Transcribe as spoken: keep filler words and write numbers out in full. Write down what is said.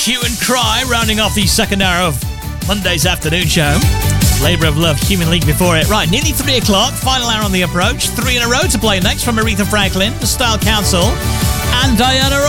Hue and Cry, rounding off the second hour of Monday's afternoon show. Labour of Love, Human League before it. Right, nearly three o'clock, final hour on the approach. Three in a row to play next from Aretha Franklin, The Style Council, and Diana Ross.